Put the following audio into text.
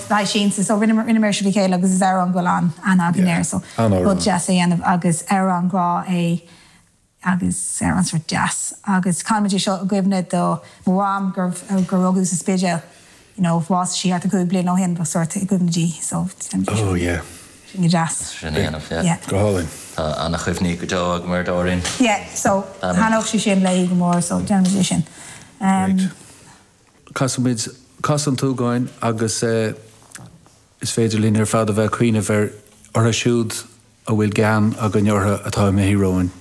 lai sin so rinne mer vi chéile agus is an goán an agin air so Jesse an agus an grá é agus ans for jazz agus comedy seo gwne do moam gur agus is spéide was si hat a go bli no hen was sort gwg so oh yeah jazz gohalin an chufni go ag mar dorin so han si sin le mór so musician Casan tú gáin agus is féidir lín ar fád a bheith cuioine bhar ar a siúd a bhfuil gan a go neortha atá mé híróin